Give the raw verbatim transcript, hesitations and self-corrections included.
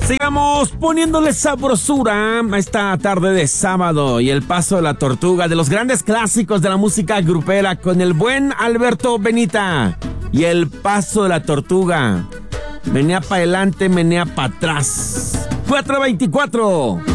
Sigamos poniéndole sabrosura a esta tarde de sábado y el paso de la tortuga, de los grandes clásicos de la música grupera, con el buen Alberto Benita y el paso de la tortuga. Menea para adelante, menea para atrás. cuatro veinticuatro.